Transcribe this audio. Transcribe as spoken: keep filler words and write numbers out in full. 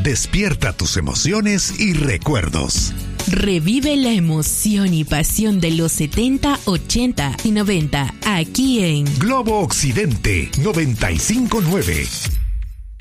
despierta tus emociones y recuerdos. Revive la emoción y pasión de los setenta, ochenta y noventa aquí en Globo Occidente noventa y cinco punto nueve.